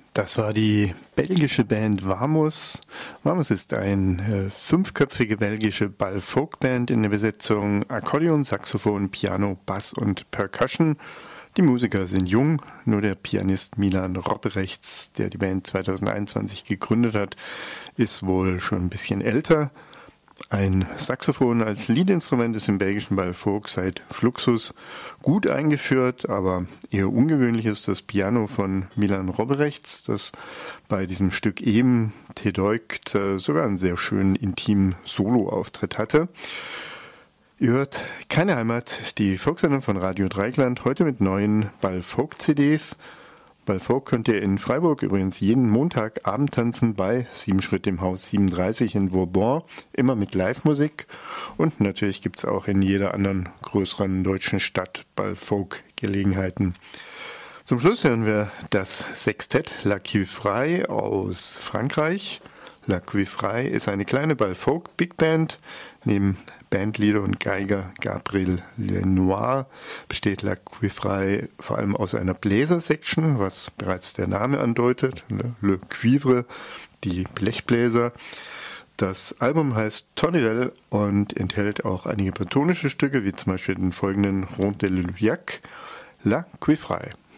Das war die belgische Band Vamos. Vamos ist eine fünfköpfige belgische Ball-Folk-Band in der Besetzung Akkordeon, Saxophon, Piano, Bass und Percussion. Die Musiker sind jung, nur der Pianist Milan Robberechts, der die Band 2021 gegründet hat, ist wohl schon ein bisschen älter. Ein Saxophon als Leadinstrument ist im belgischen Ball-Folk seit Fluxus gut eingeführt, aber eher ungewöhnlich ist das Piano von Milan Robberechts, das bei diesem Stück eben Tedeukt sogar einen sehr schönen intimen Solo-Auftritt hatte. Ihr hört Keine Heimat, die Folksendung von Radio Dreieckland, heute mit neuen Ball-Folk-CDs. Ball-Folk könnt ihr in Freiburg übrigens jeden Montagabend tanzen bei 7 Schritt im Haus 37 in Vauban, immer mit Live-Musik. Und natürlich gibt es auch in jeder anderen größeren deutschen Stadt Ball-Folk-Gelegenheiten. Zum Schluss hören wir das Sextett La Cuivraille aus Frankreich. La Cuivraille ist eine kleine Ball-Folk-Big-Band. Neben Bandleader und Geiger Gabriel Lenoir besteht La Cuivraille vor allem aus einer Bläser-Section, was bereits der Name andeutet, Le Cuivre, die Blechbläser. Das Album heißt Tonnerelle und enthält auch einige bretonische Stücke, wie zum Beispiel den folgenden Ronde de Luyac, La Cuivraille.